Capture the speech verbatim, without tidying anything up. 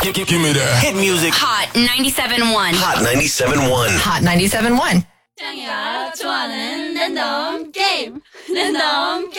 Give, give me that hit music. Hot ninety-seven point one. Hot ninety-seven point one. Hot ninety-seven point one. 짱이야 좋아하는 랜덤 게임 랜덤 게임